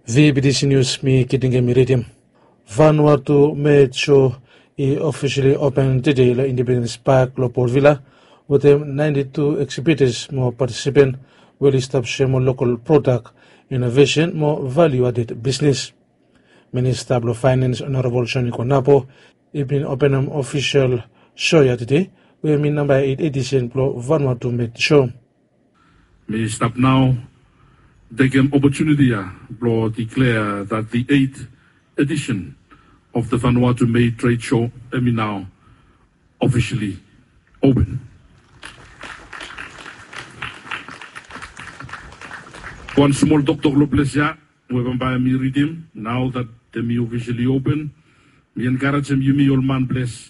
VBDC News mi kitinge miridim. Vanuatu made show officially opened today la Independence Park lo Port Vila with 92 exhibitors more participant will establish more local product innovation more value added business. Minister of Finance Honorable Johnny Konapo been open official show today we mean number 8 edition lo Vanuatu made show. May stop now. Take an opportunity to declare that the 8th edition of the Vanuatu Made Trade Show is now officially open. One small doctor Loplesia, we will buy me redeem now that the me officially open. Me encourage you me all man bless.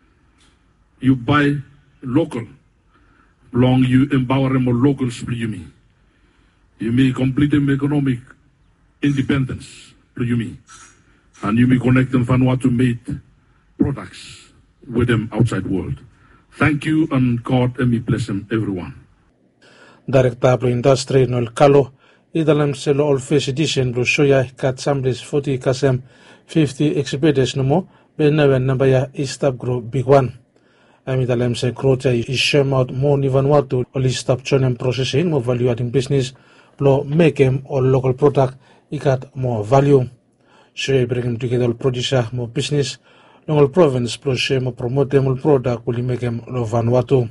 You buy local, long you empower more locals for you me. You may complete them economic independence, you mean, and you may connect them Vanuatu made products with them outside world. Thank you and God may bless them everyone. Director of Industry Noel Kalo, idalam selo all face edition bro shoya kat sambles 40 kasem 50 exhibitors no mo benawen nabaya istab group big one. Amidalam se growth is shame out more ni Vanuatu only stop chonem processing more value adding business. Lo make them all local product, it got more value. So bring them together, producer more business. Local province pro share more promote them all product will make them lo Vanuatu.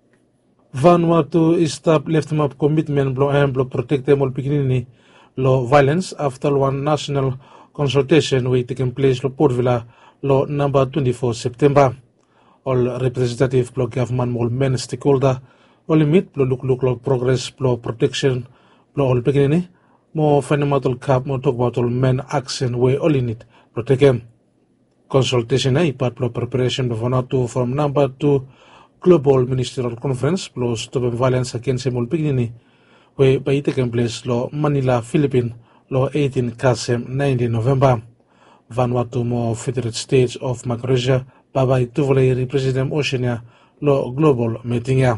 Vanuatu is stop left them up commitment blow protect them all beginning lo violence after one national consultation we taking place lo Port Vila lo number 24 September. All representative block government all men stakeholder all meet blow look progress blow protection. Lo all beginning, more fundamental cap, more talk about all men action way all in it. Protect them. Consultation part lo preparation of Vanuatu from number 2 global ministerial conference plus stop violence against all beginning. Way by taking place lo Manila, Philippines, lo 18 Kasem 19 November. Vanuatu more federal states of Micronesia, Baba Tuvole represent Oceania, lo global meeting.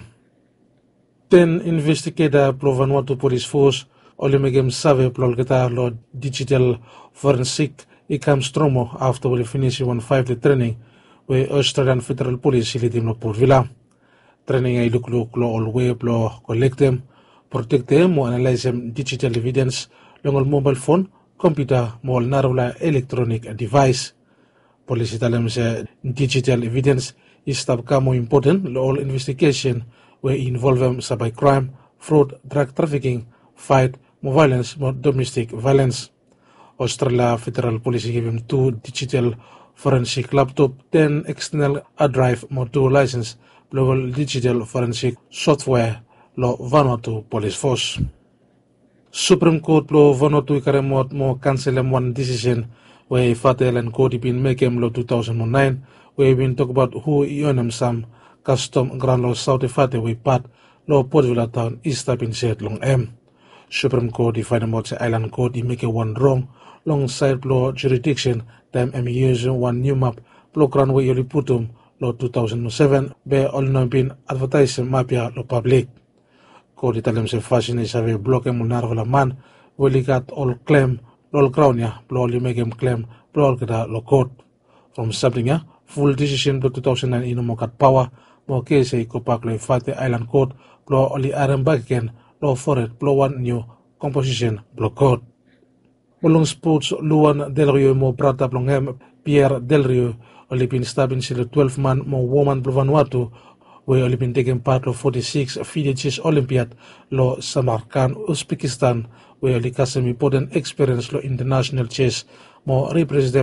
10 investigator pro Vanuatu Police Force olimegem save plolgeta lo digital forensic ikam stromo after we finish 1-5 the training we Australian Federal Police ilitim lo Port Vila. Training ay look lo all web lo collect them, protect them, mo analyze them digital evidence long mobile phone, computer, mo narula electronic device. Police italem se digital evidence is tab more important lo all investigation we involve them by crime, fraud, drug trafficking, fight, more violence, more domestic violence. Australia Federal Police gave him 2 digital forensic laptop, 10 external hard drive, more 2 license, global digital forensic software, lo Vanuatu Police Force. Supreme Court lo Vanuatu ikaremot mo cancel one decision where Fatel and Court been make him lo 2009, where we been talk about who own some custom Grand Law South Fate we part law Port Vila Town East up in Set Long M. Supreme Court defined about the Island Court make a one wrong long side law jurisdiction time using one new map law Grand Way Yoliputum law 2007 be all no been advertising mapia law public. Court italem se fashion is a block em narvala man will got all claim law crown ya law make him claim law gada law court from something ya full decision to 2009 in mokat power mo case kopak lo Fate Island Court blow only Aram back again law for it blow one new composition blow court. Ulong sports Luan Del Rio mo prata plongem Pierre Del Rio only been stabbing sila 12-man mo woman Vanuatu we only been taking part of 46 FIDE Olympiad lo Samarkand Uzbekistan we only custom important experience lo international chess mo represent